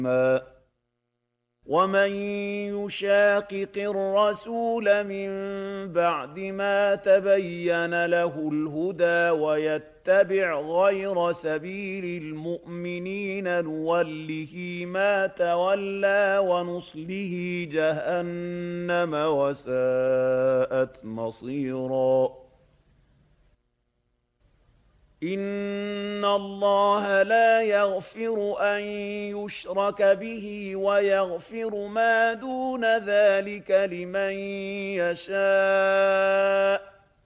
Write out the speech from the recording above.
ومن يشاقق الرسول من بعد ما تبين له الهدى ويتبع غير سبيل المؤمنين نوله ما تولى ونصله جهنم وساءت مصيرا إن الله لا يغفر أن يشرك به ويغفر ما دون ذلك لمن يشاء